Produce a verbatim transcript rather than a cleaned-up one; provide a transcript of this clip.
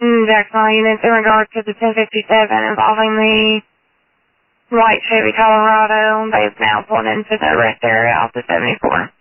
Mm, Jacksonville units in regards to the ten fifty-seven involving the white Chevy Colorado. They've now pulled into the rest area off the seventy-four.